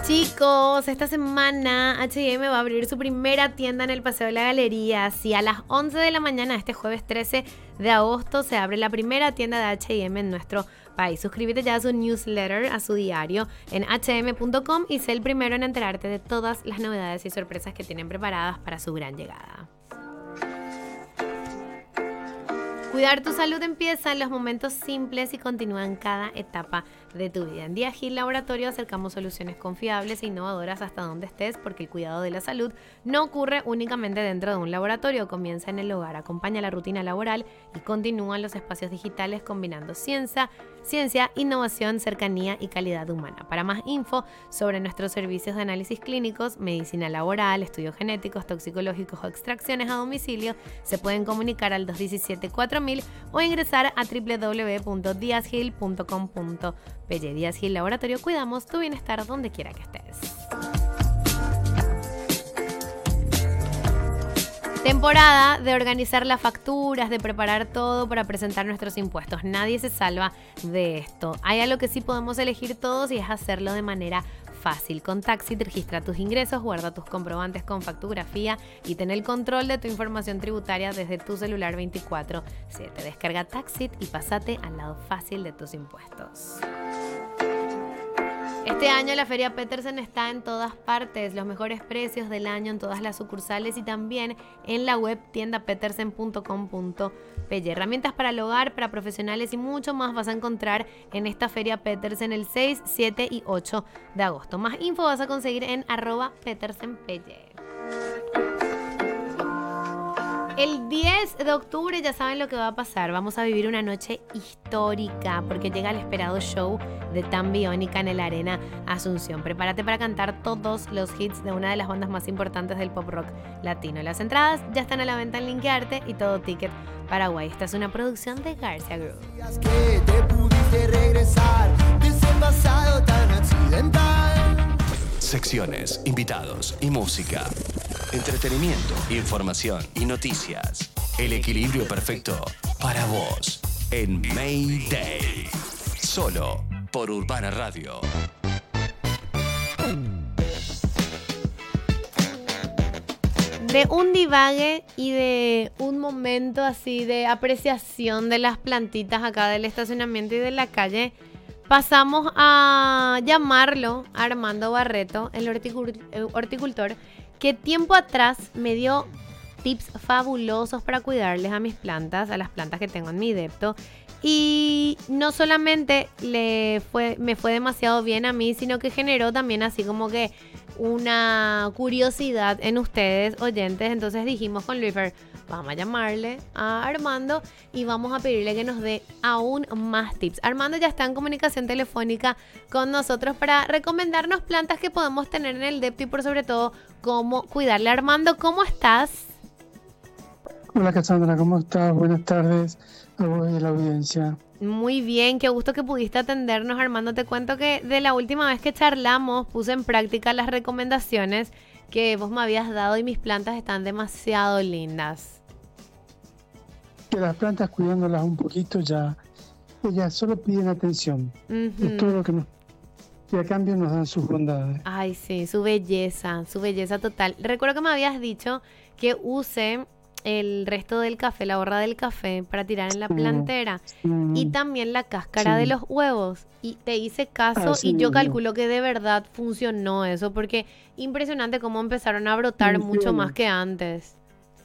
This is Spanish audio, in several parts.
Chicos, esta semana H&M va a abrir su primera tienda en el Paseo de la Galería. Sí, a las 11 de la mañana, este jueves 13 de agosto, se abre la primera tienda de H&M en nuestro país. Suscríbete ya a su newsletter, a su diario en hm.com y sé el primero en enterarte de todas las novedades y sorpresas que tienen preparadas para su gran llegada. Cuidar tu salud empieza en los momentos simples y continúa en cada etapa de tu vida. En Diagil Laboratorio acercamos soluciones confiables e innovadoras hasta donde estés, porque el cuidado de la salud no ocurre únicamente dentro de un laboratorio. Comienza en el hogar, acompaña la rutina laboral y continúa en los espacios digitales combinando ciencia, innovación, cercanía y calidad humana. Para más info sobre nuestros servicios de análisis clínicos, medicina laboral, estudios genéticos, toxicológicos o extracciones a domicilio, se pueden comunicar al 217-4000 o ingresar a www.diashil.com.pe. Diashil Laboratorio, cuidamos tu bienestar donde quiera que estés. Temporada de organizar las facturas, de preparar todo para presentar nuestros impuestos. Nadie se salva de esto. Hay algo que sí podemos elegir todos y es hacerlo de manera fácil. Con Taxit registra tus ingresos, guarda tus comprobantes con factografía y ten el control de tu información tributaria desde tu celular 24/7. Descarga Taxit y pásate al lado fácil de tus impuestos. Este año la Feria Petersen está en todas partes, los mejores precios del año en todas las sucursales y también en la web tiendapetersen.com.pe. Herramientas para el hogar, para profesionales y mucho más vas a encontrar en esta Feria Petersen el 6, 7 y 8 de agosto. Más info vas a conseguir en @petersenpeye. El 10 de octubre ya saben lo que va a pasar. Vamos a vivir una noche histórica porque llega el esperado show de Tan Biónica en el Arena Asunción. Prepárate para cantar todos los hits de una de las bandas más importantes del pop rock latino. Las entradas ya están a la venta en Linkearte y Todo Ticket Paraguay. Esta es una producción de Garcia Group. Que te pudiste regresar de ese pasado tan accidental. Secciones, invitados y música. Entretenimiento, información y noticias. El equilibrio perfecto para vos en Mayday. Solo por Urbana Radio. De un divague y de un momento así de apreciación de las plantitas acá del estacionamiento y de la calle, pasamos a llamarlo a Armando Barreto, el horticultor, que tiempo atrás me dio tips fabulosos para cuidarles a mis plantas, a las plantas que tengo en mi depto. Y no solamente me fue demasiado bien a mí, sino que generó también así como que una curiosidad en ustedes, oyentes. Entonces dijimos con Luifer, vamos a llamarle a Armando y vamos a pedirle que nos dé aún más tips. Armando ya está en comunicación telefónica con nosotros para recomendarnos plantas que podemos tener en el depto y por sobre todo cómo cuidarle. Armando, ¿cómo estás? Hola Cassandra, ¿cómo estás? Buenas tardes a vos y a la audiencia. Muy bien, qué gusto que pudiste atendernos, Armando. Te cuento que de la última vez que charlamos puse en práctica las recomendaciones que vos me habías dado y mis plantas están demasiado lindas. Que las plantas cuidándolas un poquito ya, ellas solo piden atención. Es todo lo que nos... Y a cambio nos dan sus bondades. Ay, sí, su belleza total. Recuerdo que me habías dicho que use el resto del café, la borra del café para tirar en la plantera y también la cáscara de los huevos, y te hice caso y yo calculo que de verdad funcionó eso, porque impresionante cómo empezaron a brotar mucho más que antes.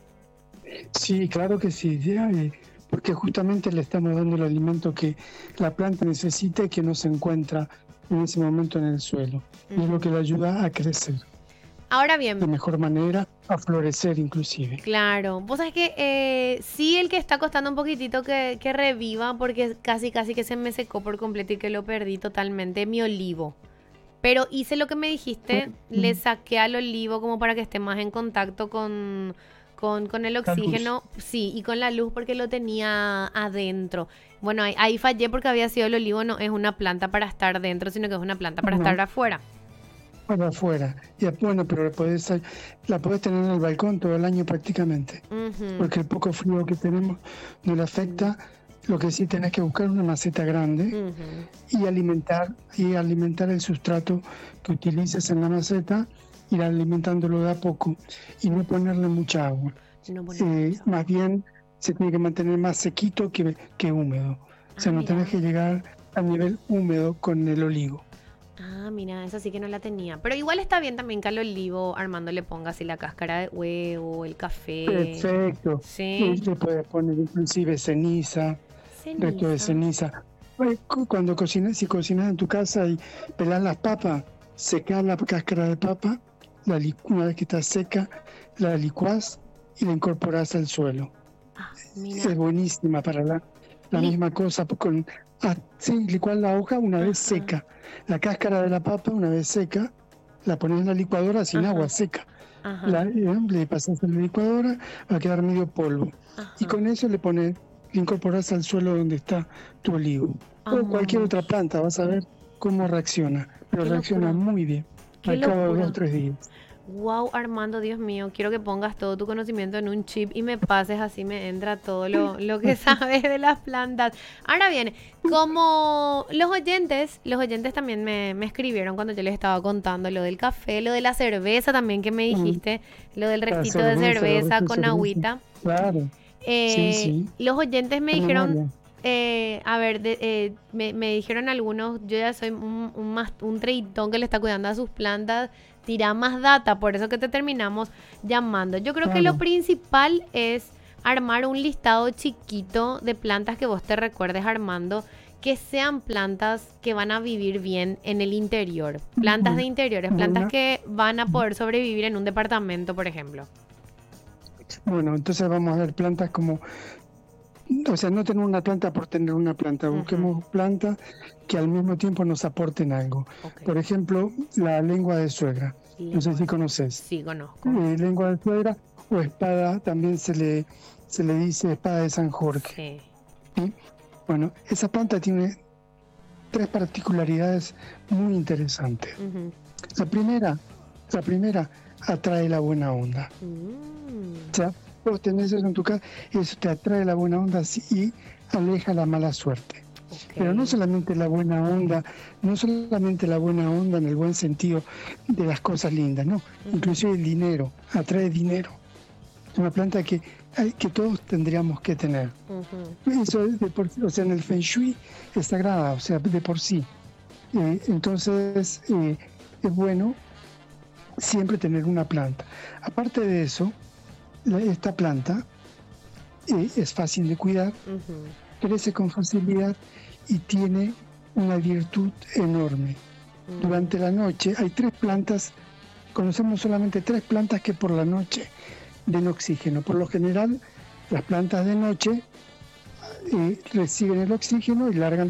Sí, claro que sí, porque justamente le estamos dando el alimento que la planta necesita y que no se encuentra en ese momento en el suelo, y es lo que le ayuda a crecer. Ahora bien, de mejor manera, a florecer inclusive. Claro, vos sabés que sí, el que está costando un poquitito que reviva, porque casi que se me secó por completo y que lo perdí totalmente, mi olivo. Pero hice lo que me dijiste, le saqué al olivo como para que esté más en contacto con el oxígeno, sí, y con la luz porque lo tenía adentro. Bueno, ahí fallé porque había sido el olivo, no es una planta para estar dentro, sino que es una planta para estar afuera. Para afuera. Y bueno, pero la podés tener en el balcón todo el año prácticamente. Porque el poco frío que tenemos no le afecta Lo que sí tenés que buscar una maceta grande y alimentar el sustrato que utilices en la maceta, ir alimentándolo de a poco y no ponerle mucha agua. No ponerle mucha Más bien se tiene que mantener más sequito que húmedo. O sea, no mira. tenés que llegar a nivel húmedo con el olivo. Ah, mira, esa sí que no la tenía. Pero igual está bien también que al olivo Armando le ponga así la cáscara de huevo, el café. Perfecto. Sí. Le puedes poner inclusive ceniza, resto de ceniza. Cuando cocinas, si cocinas en tu casa y pelás las papas, secás la cáscara de papa, una vez que está seca, la licuás y la incorporás al suelo. Ah, mira. Es buenísima para la misma cosa. Sí, licuar la hoja una vez seca. La cáscara de la papa una vez seca, la pones en la licuadora sin agua seca. Le pasas a la licuadora, va a quedar medio polvo. Y con eso le incorporas al suelo donde está tu olivo. O cualquier otra planta, vas a ver cómo reacciona. Pero reacciona muy bien. Al cabo de 2 o 3 días. Wow, Armando, Dios mío, quiero que pongas todo tu conocimiento en un chip y me pases, así me entra todo lo que sabes de las plantas. Ahora bien, como los oyentes también me escribieron cuando yo les estaba contando lo del café, lo de la cerveza también que me dijiste, lo del restito de cerveza con agüita. Claro. Sí. Los oyentes me dijeron... me dijeron algunos, yo ya soy un treintón que le está cuidando a sus plantas, tira más data, por eso que te terminamos llamando. Yo creo que lo principal es armar un listado chiquito de plantas que vos te recuerdes, Armando, que sean plantas que van a vivir bien en el interior, plantas de interiores, plantas que van a poder sobrevivir en un departamento, por ejemplo. Bueno, entonces vamos a ver plantas como... O sea, no tener una planta por tener una planta. Busquemos plantas que al mismo tiempo nos aporten algo. Por ejemplo, la lengua de suegra. No sé si conoces. Sí, conozco. Lengua de suegra o espada, también se le dice espada de San Jorge. Sí. Bueno, esa planta tiene 3 particularidades muy interesantes. La primera atrae la buena onda. O sea, vos tenés eso en tu casa y eso te atrae la buena onda y aleja la mala suerte. Pero no solamente la buena onda en el buen sentido de las cosas lindas, no, inclusive el dinero, atrae dinero. Es una planta que todos tendríamos que tener. Eso es de por sí, o sea, en el Feng Shui es sagrada, o sea, de por sí. Entonces, es bueno siempre tener una planta. Aparte de eso, esta planta es fácil de cuidar, crece con facilidad y tiene una virtud enorme. Durante la noche hay 3 plantas, conocemos solamente 3 plantas que por la noche den oxígeno. Por lo general, las plantas de noche reciben el oxígeno y largan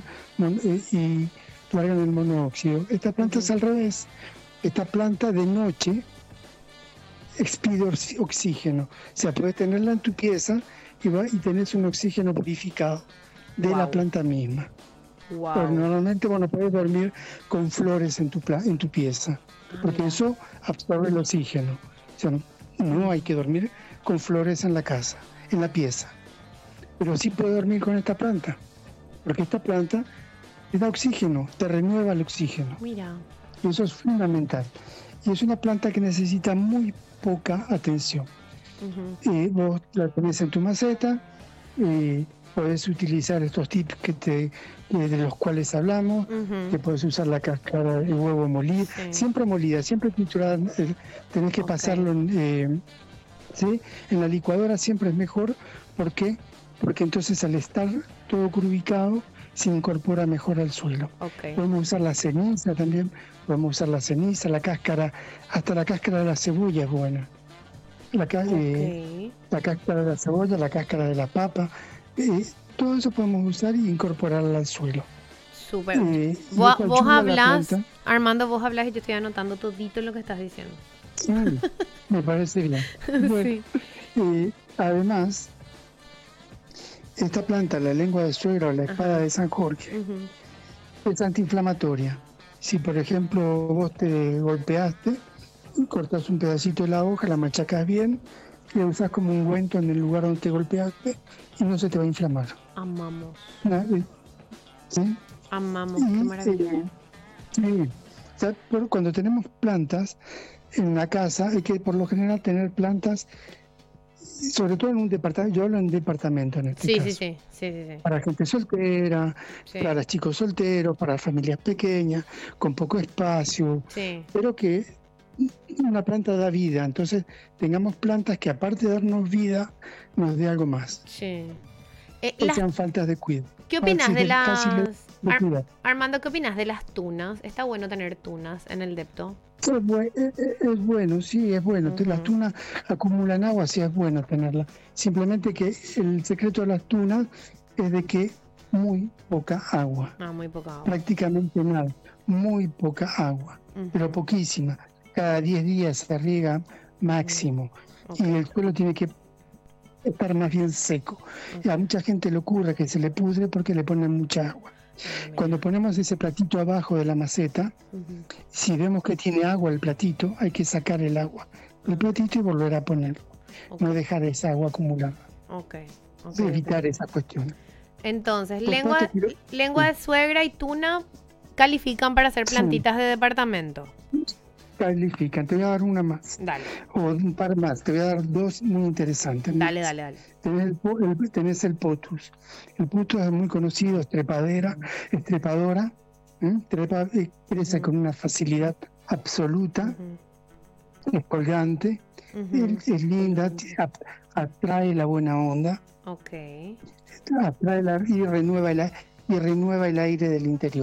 el monóxido. Esta planta es al revés. Esta planta de noche expide oxígeno. O sea, puedes tenerla en tu pieza y tenés un oxígeno purificado de la planta misma. Pero normalmente puedes dormir con flores en tu pieza, porque eso absorbe el oxígeno. O sea, no hay que dormir con flores en la casa, en la pieza. Pero sí puedes dormir con esta planta, porque esta planta te da oxígeno, te renueva el oxígeno. Mira. Y eso es fundamental. Y es una planta que necesita muy poca atención. Vos la tenés en tu maceta, podés utilizar estos tips de los cuales hablamos, que podés usar la cáscara de huevo molida, siempre molida, siempre triturada, tenés que pasarlo en la licuadora, siempre es mejor. ¿Por qué? Porque entonces al estar todo crubicado se incorpora mejor al suelo. Podemos usar la ceniza también, la cáscara, hasta la cáscara de la cebolla es buena. La cáscara de la cebolla, la cáscara de la papa, todo eso podemos usar y incorporarla al suelo. Súper. Vos hablas, Armando, vos hablas y yo estoy anotando todito lo que estás diciendo. Me parece bien. Bueno, además, esta planta, la lengua de suegra o la espada de San Jorge, es antiinflamatoria. Si, por ejemplo, vos te golpeaste, cortas un pedacito de la hoja, la machacas bien, le usas como un ungüento en el lugar donde te golpeaste y no se te va a inflamar. Amamos. ¿Sí? Amamos, qué maravilla. Sí. O sea, cuando tenemos plantas en la casa, hay que por lo general tener plantas, sobre todo en un departamento. Yo hablo en departamento en este caso. Sí. Para gente soltera, Sí. para chicos solteros, para familias pequeñas, con poco espacio, Sí. pero que una planta da vida. Entonces, tengamos plantas que aparte de darnos vida, nos dé algo más. Sí. No sean faltas de cuidado. ¿Qué opinas de las... de cuidar. Armando, ¿qué opinas de las tunas? ¿Está bueno tener tunas en el depto? Es bueno, sí, es bueno. Ujú. Las tunas acumulan agua, sí es bueno tenerlas. Simplemente que el secreto de las tunas es de que muy poca agua. Muy poca agua. Prácticamente nada. Muy poca agua, pero poquísima. Cada 10 días se riega máximo. Okay. Y el suelo tiene que estar más bien seco. Okay. A mucha gente le ocurre que se le pudre porque le ponen mucha agua. Cuando ponemos ese platito abajo de la maceta, si vemos que tiene agua el platito, hay que sacar el agua del platito y volver a ponerlo. No dejar esa agua acumulada. Evitar esa cuestión. Entonces, lengua de suegra y tuna califican para hacer plantitas de departamento. Califican. Te voy a dar una más. Dale. O un par más. Te voy a dar dos muy interesantes. Dale. Tenés el potus. El potus es muy conocido, es trepadora. Crece con una facilidad absoluta. Es colgante. Es linda. Atrae la buena onda. Okay. Atrae y renueva el aire del interior.